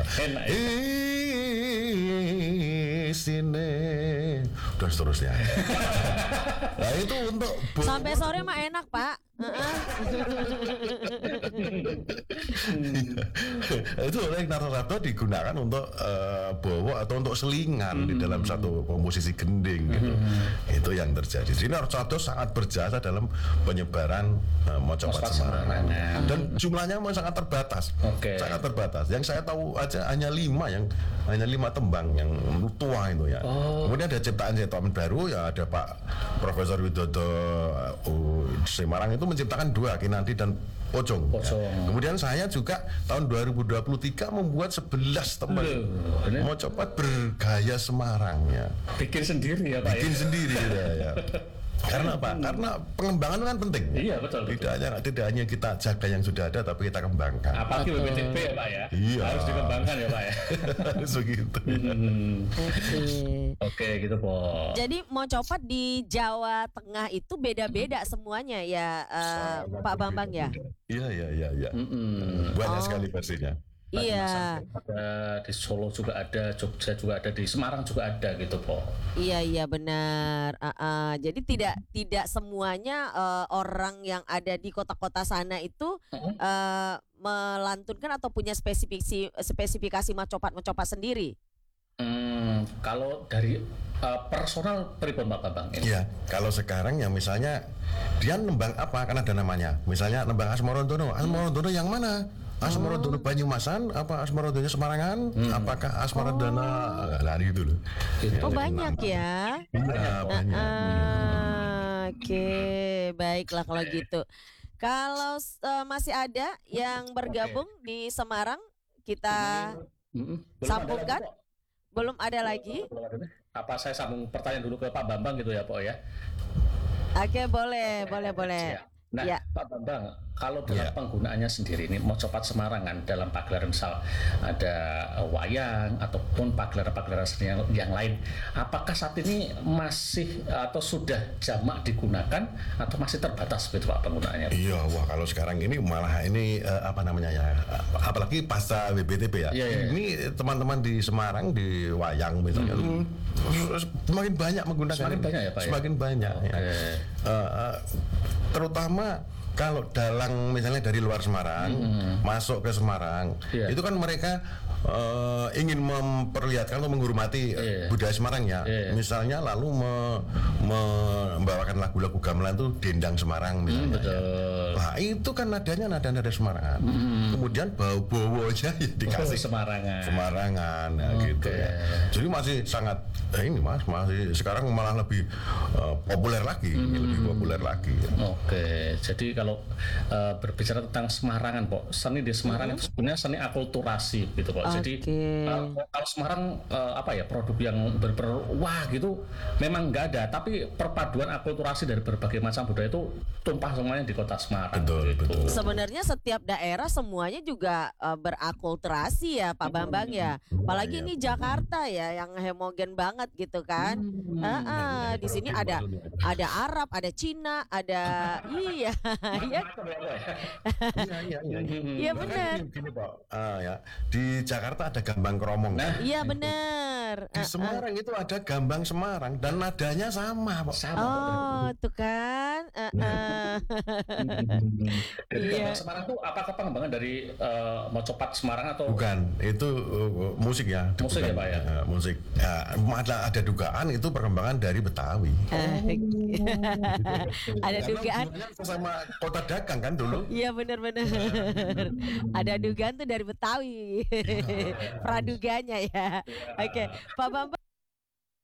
Enak ya. Sini dan seterusnya. Nah itu untuk Sampai sore mah enak, Pak. Itu oleh narasabda digunakan untuk bowo atau untuk selingan di dalam satu komposisi gending gitu. Itu yang terjadi. Jadi narasabda sangat berjasa dalam penyebaran mocopat Semarang. Dan jumlahnya memang sangat terbatas. Sangat terbatas. Yang saya tahu aja hanya 5 tembang yang tua itu ya. Kemudian ada ciptaan baru ya, ada Pak Profesor Widodo Semarang itu menciptakan 2, Kinanti dan Pocong. Kemudian saya juga tahun 2023 membuat 11 tembang mocopat bergaya Semarang ya. Bikin sendiri ya Pak. Bikin sendiri ya. Karena apa? Karena pengembangan kan penting. Iya betul. Tidak hanya kita jaga yang sudah ada, tapi kita kembangkan. Apalagi BPTB ya Pak ya. Iya. Harus dikembangkan ya Pak ya. Harus begitu. Oke gitu Po. Jadi mocopat di Jawa Tengah itu beda-beda semuanya ya, Pak Bambang ya. Iya. Banyak sekali versinya. Iya. Ada di Solo juga ada, Jogja juga ada, di Semarang juga ada gitu Po. Iya benar. Jadi tidak semuanya orang yang ada di kota-kota sana itu melantunkan atau punya spesifikasi mocopat sendiri. Kalau dari personal pribon Pak Bambang ini. Iya, kalau sekarang ya misalnya dia nembang apa, kan ada namanya. Misalnya nembang Asmarandono yang mana? Asmarandono Banyumasan, apa Asmarandono Semarangan, apakah Asmarandana, lah gitu loh. Oh banyak ya. Iya, banyak. Oke, baiklah kalau gitu. Kalau masih ada yang bergabung di Semarang, kita sambungkan. Belum ada lagi. Apa saya sambung pertanyaan dulu ke Pak Bambang gitu ya Po ya. Oke, boleh. Nah, ya. Pak Bambang, kalau dalam penggunaannya sendiri ini mocopat Semarang kan dalam pagelaran misal ada wayang ataupun pagelaran seni yang lain, apakah saat ini masih atau sudah jamak digunakan atau masih terbatas gitu Pak penggunaannya? Iya, wah kalau sekarang ini malah ini apa namanya ya, apalagi pasca WBTP ya. Ini teman-teman di Semarang di wayang misalnya semakin banyak menggunakan. Semakin banyak ya Pak. Semakin banyak. Ya. Terutama kalau dalang misalnya dari luar Semarang masuk ke Semarang, itu kan mereka ingin memperlihatkan atau menghormati budaya Semarang ya. Misalnya lalu membawakan lagu-lagu gamelan itu dendang Semarang misalnya. Nah itu kan nadanya nada Semarang. Kemudian bau-bau aja ya dikasih Semarangan ya, gitu ya. Jadi masih sangat ini masih sekarang malah lebih populer lagi, Oke, jadi kalau berbicara tentang Semarangan, Pok, seni di Semarang itu sebenarnya seni akulturasi, gitu, Pok. Jadi kalau Semarang produk yang wah gitu, memang nggak ada. Tapi perpaduan akulturasi dari berbagai macam budaya itu tumpah semuanya di kota Semarang. Betul. Sebenarnya setiap daerah semuanya juga berakulturasi ya, Pak Bambang ya. Apalagi ini Jakarta ya, yang homogen banget gitu kan. Di sini ada Arab, ada Cina, ada iya. Iya benar. Gini, Pak. Di Jakarta ada gambang kromong. Iya benar. Di Semarang itu ada gambang Semarang dan nadanya sama, Pak. Tuh kan. Iya. Semarang itu apakah pengembangan dari mocopat Semarang atau bukan? Itu musik ya. Musik ya, Pak ya. Musik. Ada dugaan itu perkembangan dari Betawi. Ada dugaan sama kota dagang kan dulu. Iya benar. Ada dugaan tuh dari Betawi. Praduganya ya. Oke, Pak Bambang.